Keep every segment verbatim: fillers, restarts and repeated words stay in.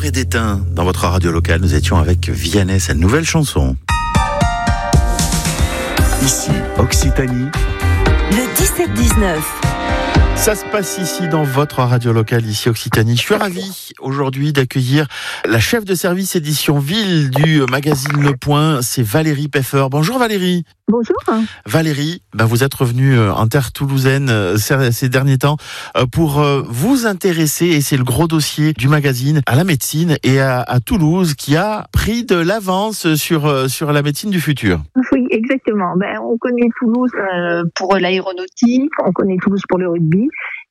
Forêt d'étain, dans votre radio locale, nous étions avec Vianney, sa nouvelle chanson. Ici, Occitanie. Le dix-sept dix-neuf. Ça se passe ici dans votre radio locale, ici Occitanie. Je suis ravi aujourd'hui d'accueillir la chef de service édition ville du magazine Le Point, c'est Valérie Peffer. Bonjour Valérie. Bonjour. Valérie, ben vous êtes revenue en terre toulousaine ces derniers temps pour vous intéresser, et c'est le gros dossier du magazine, à la médecine et à, à Toulouse qui a pris de l'avance sur, sur la médecine du futur. Oui, exactement. Ben, on connaît Toulouse euh, pour l'aéronautique, on connaît Toulouse pour le rugby,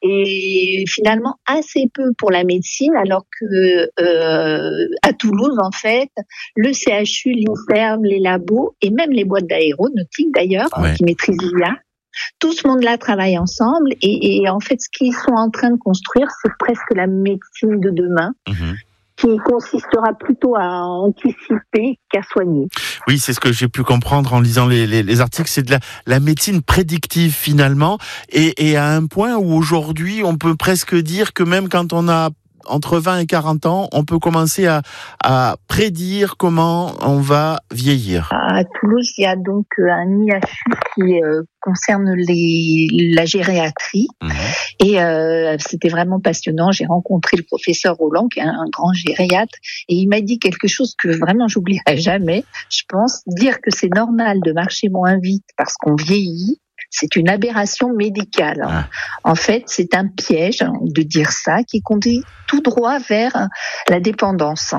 et finalement assez peu pour la médecine, alors que euh, à Toulouse, en fait, le C H U, l'INSERM, les labos et même les boîtes d'aéronautique d'ailleurs, ouais. hein, qui maîtrisent l'I A, tout ce monde-là travaille ensemble, et, et en fait, ce qu'ils sont en train de construire, c'est presque la médecine de demain. Mmh. Qui consistera plutôt à anticiper qu'à soigner. Oui, c'est ce que j'ai pu comprendre en lisant les, les, les articles, c'est de la, la médecine prédictive finalement, et, et à un point où aujourd'hui on peut presque dire que même quand on a entre vingt et quarante ans, on peut commencer à, à prédire comment on va vieillir. À Toulouse, il y a donc un I H U qui euh, concerne les, la gériatrie. Mmh. Et euh, c'était vraiment passionnant. J'ai rencontré le professeur Roland, qui est un, un grand gériatre, et il m'a dit quelque chose que vraiment j'oublierai jamais. Je pense dire que c'est normal de marcher moins vite parce qu'on vieillit. C'est une aberration médicale. Ah. En fait, c'est un piège de dire ça qui conduit tout droit vers la dépendance.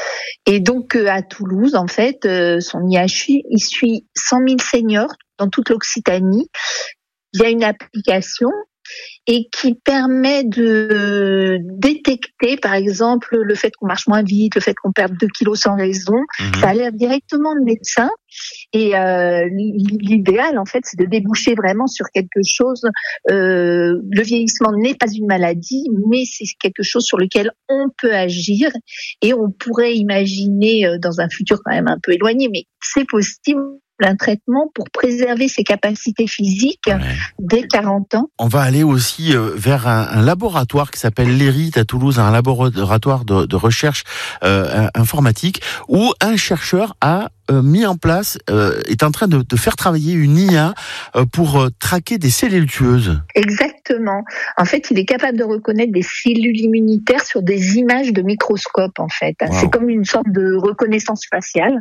Et donc, à Toulouse, en fait, son I H U, il suit cent mille seniors dans toute l'Occitanie. Il y a une application et qui permet de détecter, par exemple, le fait qu'on marche moins vite, le fait qu'on perde deux kilos sans raison. Mmh. Ça alerte directement le médecin. Et euh, l'idéal, en fait, c'est de déboucher vraiment sur quelque chose. Euh, le vieillissement n'est pas une maladie, mais c'est quelque chose sur lequel on peut agir. Et on pourrait imaginer, dans un futur quand même un peu éloigné, mais c'est possible, un traitement pour préserver ses capacités physiques ouais. dès quarante ans. On va aller aussi euh, vers un, un laboratoire qui s'appelle l'E R I T à Toulouse, un laboratoire de, de recherche euh, informatique, où un chercheur a euh, mis en place, euh, est en train de, de faire travailler une I A euh, pour euh, traquer des cellules tueuses. Exactement. En fait, il est capable de reconnaître des cellules immunitaires sur des images de microscope, en fait. Wow. C'est comme une sorte de reconnaissance faciale.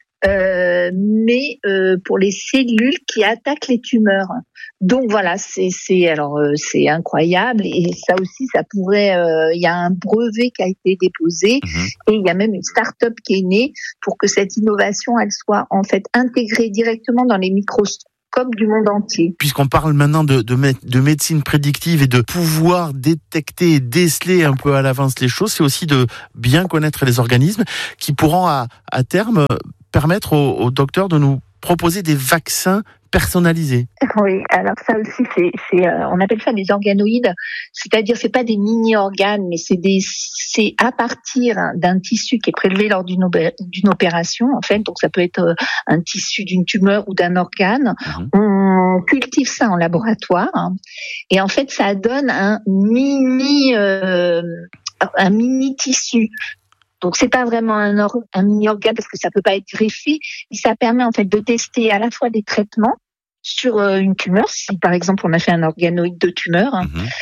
Euh, mais euh, pour les cellules qui attaquent les tumeurs. Donc voilà, c'est c'est alors euh, c'est incroyable, et ça aussi ça pourrait. Il euh, y a un brevet qui a été déposé mmh. et il y a même une start-up qui est née pour que cette innovation elle soit en fait intégrée directement dans les microscopes du monde entier. Puisqu'on parle maintenant de, de, de médecine prédictive et de pouvoir détecter et déceler un peu à l'avance les choses, c'est aussi de bien connaître les organismes qui pourront à, à terme permettre aux, aux docteurs de nous proposer des vaccins personnalisés. Oui, alors ça aussi, c'est, c'est euh, on appelle ça des organoïdes, c'est-à-dire c'est pas des mini-organes, mais c'est des, c'est à partir d'un tissu qui est prélevé lors d'une, obé- d'une opération, en fait, donc ça peut être euh, un tissu d'une tumeur ou d'un organe. Mmh. On cultive ça en laboratoire, hein, et en fait, ça donne un mini, euh, un mini tissu. Donc c'est pas vraiment un, or- un mini-organe parce que ça peut pas être greffé, mais ça permet en fait de tester à la fois des traitements sur euh, une tumeur, si par exemple on a fait un organoïde de tumeur, hein, mmh.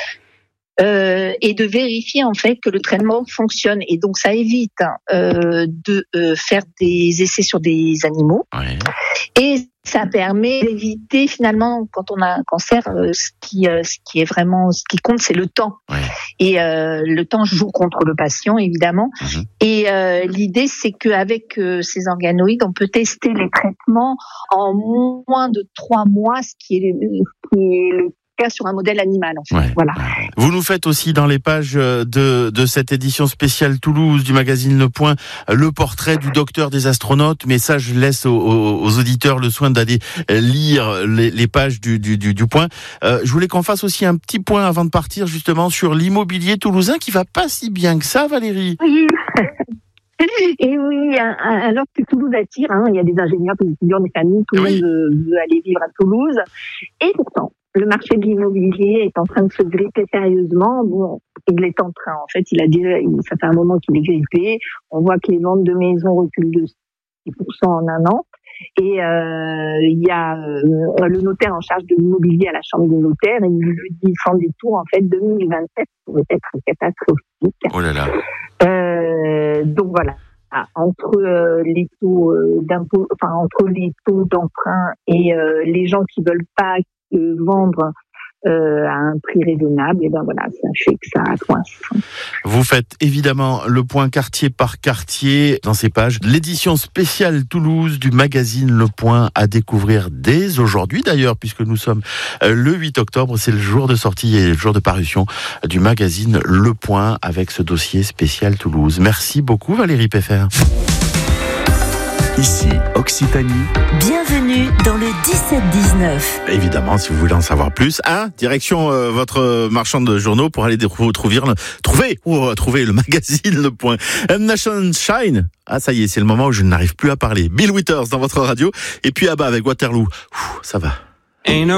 euh, et de vérifier en fait que le traitement fonctionne. Et donc ça évite hein, euh, de euh, faire des essais sur des animaux. Ouais. Et ça permet d'éviter finalement, quand on a un cancer, euh, ce qui, euh, ce qui est vraiment, ce qui compte, c'est le temps. Ouais. Et euh, le temps joue contre le patient, évidemment. Mmh. Et euh, l'idée, c'est qu'avec euh, ces organoïdes, on peut tester les traitements en moins de trois mois, ce qui est, ce qui est le sur un modèle animal, en fait. Ouais. Voilà. Vous nous faites aussi dans les pages de, de cette édition spéciale Toulouse du magazine Le Point le portrait du docteur des astronautes, mais ça je laisse aux, aux auditeurs le soin d'aller lire les, les pages du, du, du, du Point. Euh, je voulais qu'on fasse aussi un petit point avant de partir justement sur l'immobilier toulousain qui va pas si bien que ça, Valérie. Oui. Et oui, alors que Toulouse attire, hein, il y a des ingénieurs, des étudiants, des familles, tout le oui. monde veut, veut aller vivre à Toulouse. Et pourtant, le marché de l'immobilier est en train de se gripper sérieusement. Bon, il est en train, en fait, il a déjà, ça fait un moment qu'il est grippé. On voit que les ventes de maisons reculent de six pour cent en un an. Et euh, il y a euh, le notaire en charge de l'immobilier à la Chambre des notaires, et il lui dit sans détour, en fait, deux mille vingt-sept pourrait être catastrophique. Oh là là. Euh, donc voilà, ah, entre euh, les taux euh, d'impôt, enfin entre les taux d'emprunt et euh, les gens qui veulent pas euh, vendre euh, à un prix raisonnable, et ben voilà, ça fait que ça coince. Vous faites évidemment le point quartier par quartier dans ces pages. L'édition spéciale Toulouse du magazine Le Point à découvrir dès aujourd'hui d'ailleurs, puisque nous sommes le huit octobre, c'est le jour de sortie et le jour de parution du magazine Le Point avec ce dossier spécial Toulouse. Merci beaucoup Valérie Peffer. Ici Occitanie. Bienvenue dans le dix-sept dix-neuf. Évidemment, si vous voulez en savoir plus, hein, direction euh, votre marchand de journaux pour aller trouver, trouver ou trouver le magazine Le Point. Nation Shine. Ah, ça y est, c'est le moment où je n'arrive plus à parler. Bill Withers dans votre radio. Et puis, ah bah, avec Waterloo. Ouh, ça va.